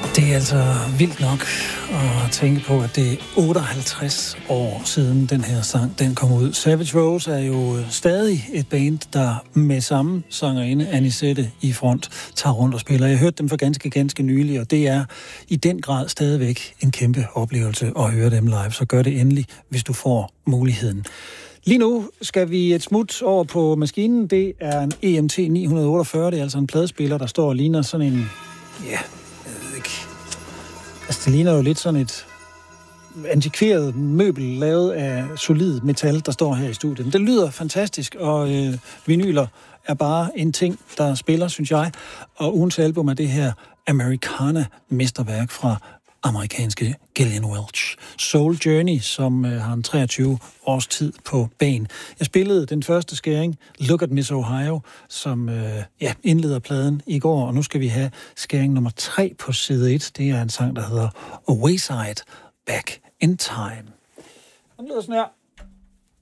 Det er altså vildt nok at tænke på, at det er 58 år siden den her sang, den kom ud. Savage Rose er jo stadig et band, der med samme sangerinde, Anisette, i front, tager rundt og spiller. Jeg hørte dem for ganske nylig, og det er i den grad stadigvæk en kæmpe oplevelse at høre dem live. Så gør det endelig, hvis du får muligheden. Lige nu skal vi et smut over på maskinen. Det er en EMT 948, det er altså en pladespiller, der står og ligner sådan en... Ja, altså, det ligner jo lidt sådan et antikveret møbel lavet af solid metal, der står her i studiet. Det lyder fantastisk, og vinyler er bare en ting, der spiller, synes jeg. Og ugens album er det her Americana-mesterværk fra amerikanske Gillian Welch. Soul Journey, som har en 23 års tid på banen. Jeg spillede den første skæring, Look at Miss Ohio, som indleder pladen i går, og nu skal vi have skæring nummer 3 på side 1. Det er en sang, der hedder A Wayside Back in Time. Den lyder sådan her.